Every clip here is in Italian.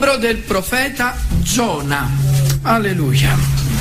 Libro del profeta Giona. Alleluia.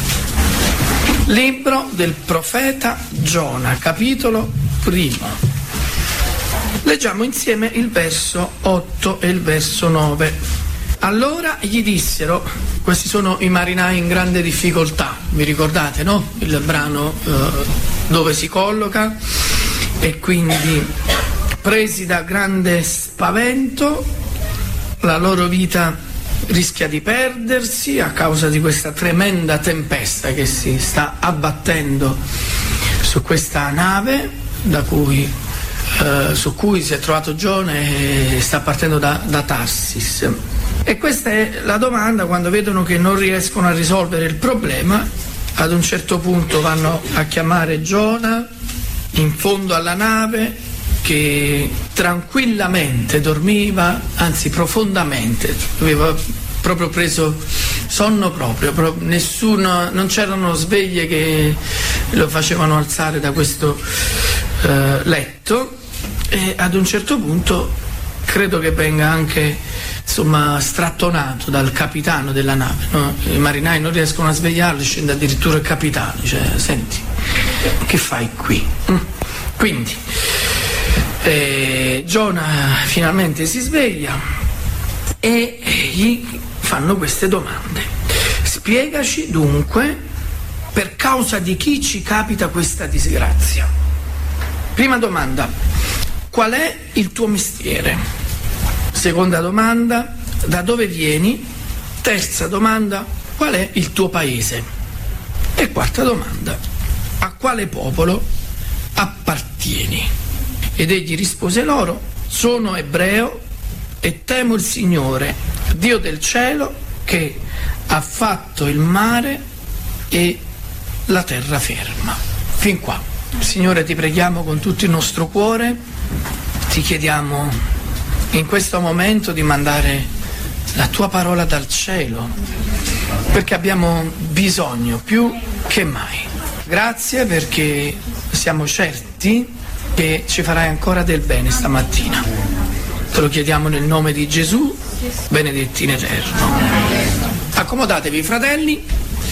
Libro del profeta Giona, capitolo 1. Leggiamo insieme il verso 8 e il verso 9. Allora gli dissero, questi sono i marinai in grande difficoltà, vi ricordate, no? Il brano dove si colloca, e quindi presi da grande spavento, la loro vita rischia di perdersi a causa di questa tremenda tempesta che si sta abbattendo su questa nave su cui si è trovato Giona e sta partendo da Tarsis. E questa è la domanda quando vedono che non riescono a risolvere il problema. Ad un certo punto vanno a chiamare Giona in fondo alla nave, che tranquillamente dormiva, anzi profondamente, aveva proprio preso sonno proprio, nessuno, non c'erano sveglie che lo facevano alzare da questo letto. E ad un certo punto credo che venga anche strattonato dal capitano della nave, no? I marinai non riescono a svegliarlo, scende addirittura il capitano, dice: senti, che fai qui? Quindi Giona finalmente si sveglia e gli fanno queste domande. Spiegaci dunque per causa di chi ci capita questa disgrazia. Prima domanda: qual è il tuo mestiere? Seconda domanda: da dove vieni? Terza domanda: qual è il tuo paese? E quarta domanda: a quale popolo appartieni? Ed egli rispose loro: sono ebreo e temo il Signore, Dio del cielo, che ha fatto il mare e la terra ferma. Fin qua. Signore, ti preghiamo con tutto il nostro cuore, ti chiediamo in questo momento di mandare la tua parola dal cielo, perché abbiamo bisogno più che mai. Grazie, perché siamo certi che ci farai ancora del bene stamattina. Te lo chiediamo nel nome di Gesù, benedetti in eterno. Accomodatevi, fratelli,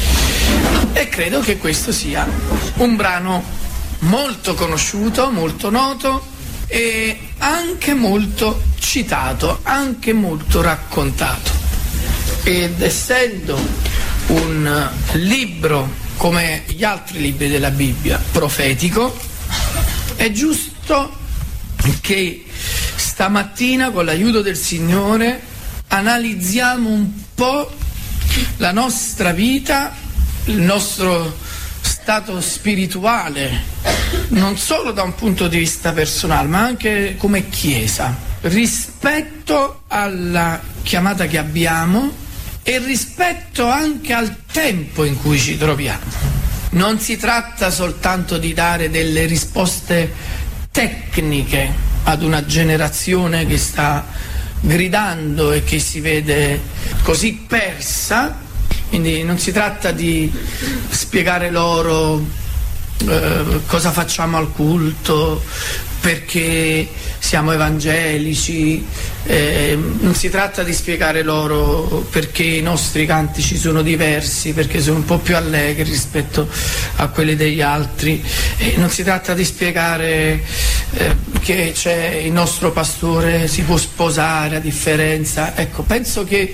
e credo che questo sia un brano molto conosciuto, molto noto e anche molto citato, anche molto raccontato. Ed essendo un libro, come gli altri libri della Bibbia, profetico, è giusto che stamattina, con l'aiuto del Signore, analizziamo un po' la nostra vita, il nostro stato spirituale, non solo da un punto di vista personale, ma anche come Chiesa, rispetto alla chiamata che abbiamo e rispetto anche al tempo in cui ci troviamo. Non si tratta soltanto di dare delle risposte tecniche ad una generazione che sta gridando e che si vede così persa, quindi non si tratta di spiegare loro cosa facciamo al culto, perché siamo evangelici, non si tratta di spiegare loro perché i nostri cantici sono diversi, perché sono un po' più allegri rispetto a quelli degli altri, non si tratta di spiegare che c'è il nostro pastore, si può sposare a differenza. Ecco, penso che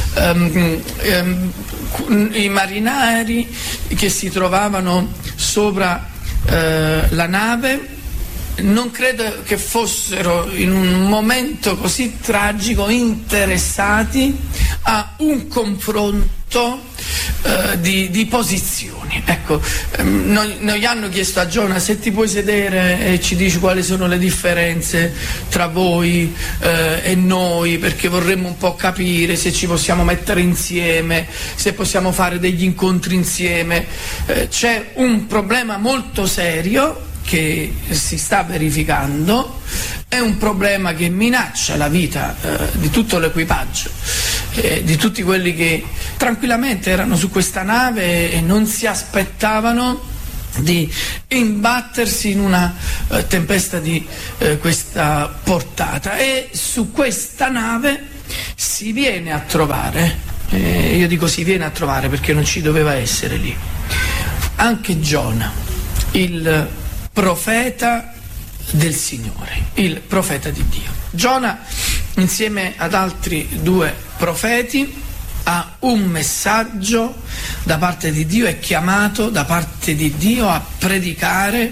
i marinai che si trovavano sopra la nave non credo che fossero in un momento così tragico interessati a un confronto di posizioni. Ecco, non gli hanno chiesto a Giona: se ti puoi sedere e ci dici quali sono le differenze tra voi e noi, perché vorremmo un po' capire se ci possiamo mettere insieme, se possiamo fare degli incontri insieme. C'è un problema molto serio che si sta verificando, è un problema che minaccia la vita di tutto l'equipaggio, di tutti quelli che tranquillamente erano su questa nave e non si aspettavano di imbattersi in una tempesta di questa portata. E su questa nave si viene a trovare, io dico si viene a trovare perché non ci doveva essere lì, anche Giona, il profeta del Signore, il profeta di Dio. Giona, insieme ad altri 2 profeti, ha un messaggio da parte di Dio, è chiamato da parte di Dio a predicare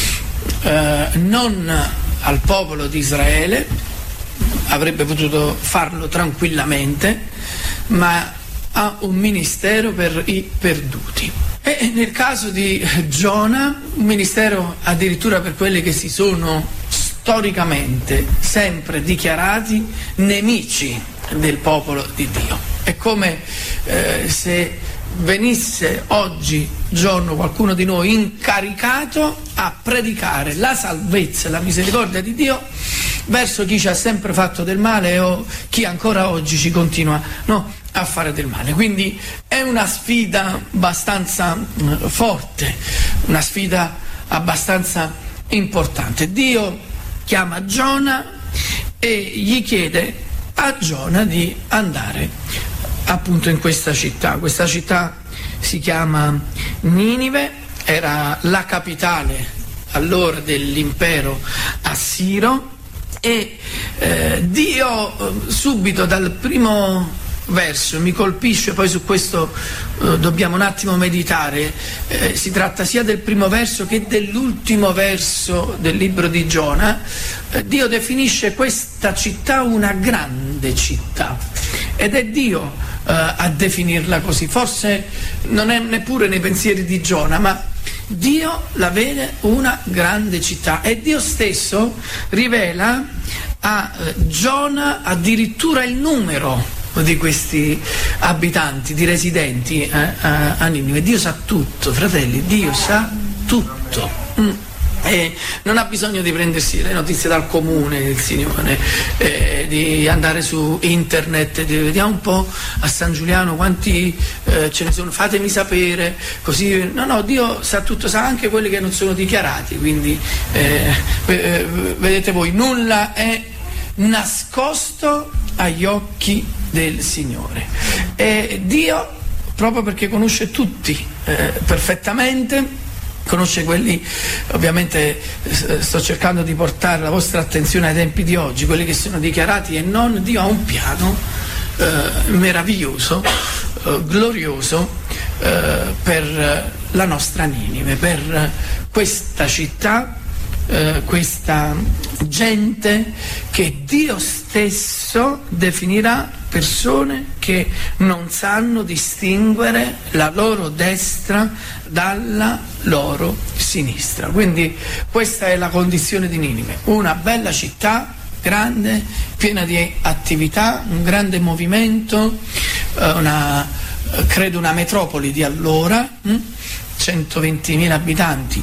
non al popolo di Israele, avrebbe potuto farlo tranquillamente, ma ha un ministero per i perduti. E nel caso di Giona, un ministero addirittura per quelli che si sono storicamente sempre dichiarati nemici del popolo di Dio. È come se venisse oggi giorno qualcuno di noi incaricato a predicare la salvezza e la misericordia di Dio verso chi ci ha sempre fatto del male o chi ancora oggi ci continua a fare del male. Quindi è una sfida abbastanza forte, una sfida abbastanza importante. Dio chiama Giona e gli chiede a Giona di andare appunto in questa città. Questa città si chiama Ninive, era la capitale allora dell'impero assiro, e Dio subito dal primo verso mi colpisce, poi su questo dobbiamo un attimo meditare, si tratta sia del primo verso che dell'ultimo verso del libro di Giona. Dio definisce questa città una grande città, ed è Dio a definirla così, forse non è neppure nei pensieri di Giona, ma Dio la vede una grande città, e Dio stesso rivela a Giona addirittura il numero di questi abitanti, di residenti a Ninive. Dio sa tutto, fratelli, Dio sa tutto. E non ha bisogno di prendersi le notizie dal comune del Signore, di andare su internet, di vediamo un po' a San Giuliano quanti ce ne sono, fatemi sapere, così. No, Dio sa tutto, sa anche quelli che non sono dichiarati, quindi vedete voi, nulla è nascosto agli occhi del Signore. E Dio, proprio perché conosce tutti perfettamente, conosce quelli, ovviamente sto cercando di portare la vostra attenzione ai tempi di oggi, quelli che sono dichiarati e non, Dio ha un piano meraviglioso, glorioso per la nostra Ninive, per questa città, questa gente che Dio stesso definirà persone che non sanno distinguere la loro destra dalla loro sinistra. Quindi questa è la condizione di Ninive, una bella città grande, piena di attività, un grande movimento, credo una metropoli di allora, 120.000 abitanti,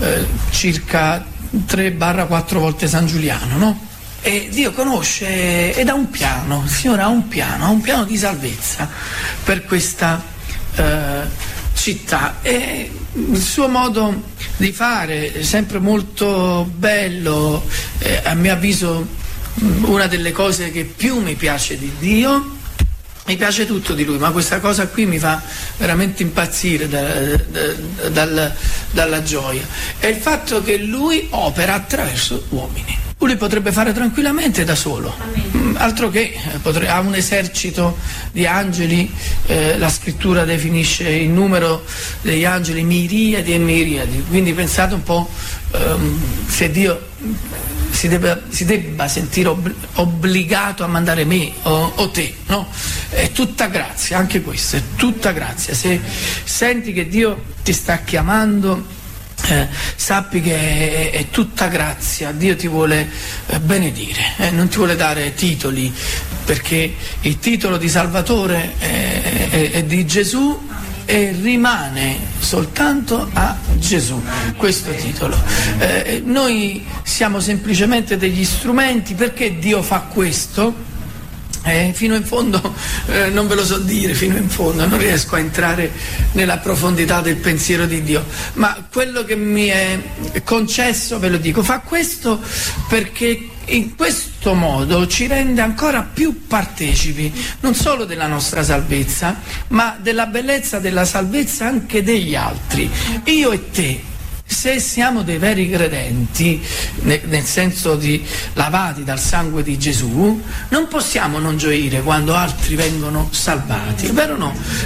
circa 3-4 volte San Giuliano, no? E Dio conosce ed ha un piano, il Signore ha un piano di salvezza per questa città, e il suo modo di fare è sempre molto bello, a mio avviso una delle cose che più mi piace di Dio. Mi piace tutto di Lui, ma questa cosa qui mi fa veramente impazzire dalla gioia. È il fatto che Lui opera attraverso uomini. Lui potrebbe fare tranquillamente da solo, altro che ha un esercito di angeli, la scrittura definisce il numero degli angeli miriadi e miriadi, quindi pensate un po' se Dio si debba sentire obbligato a mandare me o te, no? È tutta grazia, anche questo è tutta grazia. Se senti che Dio ti sta chiamando, sappi che è tutta grazia. Dio ti vuole benedire, non ti vuole dare titoli, perché il titolo di Salvatore è di Gesù e rimane soltanto a Gesù questo titolo. Noi siamo semplicemente degli strumenti. Perché Dio fa questo? Fino in fondo non ve lo so dire, fino in fondo non riesco a entrare nella profondità del pensiero di Dio, ma quello che mi è concesso ve lo dico: fa questo perché in questo modo ci rende ancora più partecipi non solo della nostra salvezza, ma della bellezza della salvezza anche degli altri. Io e te, se siamo dei veri credenti, nel senso di lavati dal sangue di Gesù, non possiamo non gioire quando altri vengono salvati, è vero o no?